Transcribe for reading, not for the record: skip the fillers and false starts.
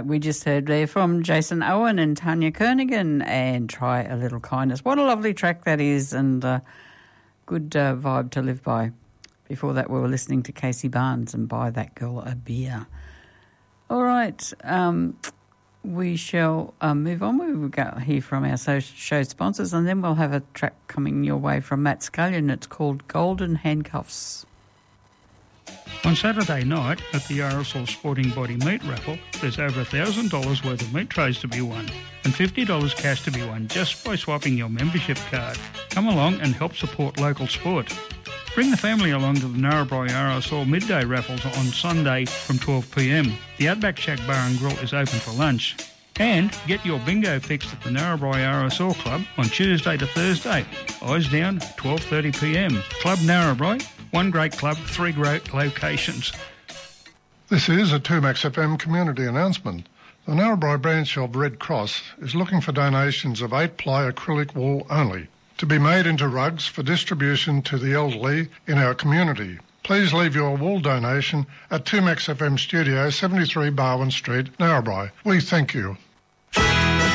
like we just heard there from Jason Owen and Tanya Kernigan, and Try a Little Kindness. What a lovely track that is, and good vibe to live by. Before that, we were listening to Casey Barnes and Buy That Girl a Beer. All right, we shall move on. We will go hear from our show sponsors, and then we'll have a track coming your way from Matt Scullion. It's called Golden Handcuffs. On Saturday night at the RSL Sporting Body Meat Raffle, there's over $1,000 worth of meat trays to be won and $50 cash to be won just by swapping your membership card. Come along and help support local sport. Bring the family along to the Narrabri RSL midday raffles on Sunday from 12 p.m. The Outback Shack Bar and Grill is open for lunch. And get your bingo fixed at the Narrabri RSL Club on Tuesday to Thursday. Eyes down, 12:30 p.m. Club Narrabri, one great club, three great locations. This is a 2Max FM community announcement. The Narrabri branch of Red Cross is looking for donations of 8-ply acrylic wool only, to be made into rugs for distribution to the elderly in our community. Please leave your wool donation at 2Max FM Studio, 73 Barwon Street, Narrabri. We thank you.